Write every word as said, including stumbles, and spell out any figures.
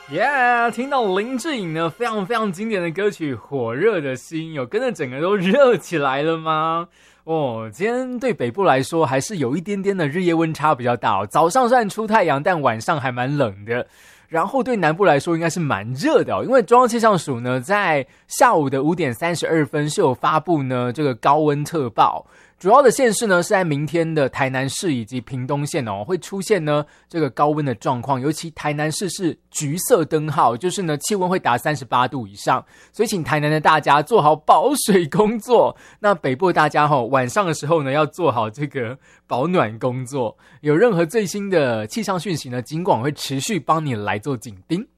耶、yeah, 听到林志颖呢非常非常经典的歌曲《火热的心》，有跟着整个都热起来了吗？哦，今天对北部来说还是有一点点的日夜温差比较大哦，早上虽然出太阳，但晚上还蛮冷的。然后对南部来说应该是蛮热的哦，因为中央气象署呢在下午的五点三十二分是有发布呢这个高温特报，主要的县市呢是在明天的台南市以及屏东县哦，会出现呢这个高温的状况，尤其台南市是橘色灯号，就是呢气温会达三十八度以上，所以请台南的大家做好保水工作。那北部的大家吼、哦，晚上的时候呢要做好这个保暖工作。有任何最新的气象讯息呢，警广会持续帮你来做紧盯。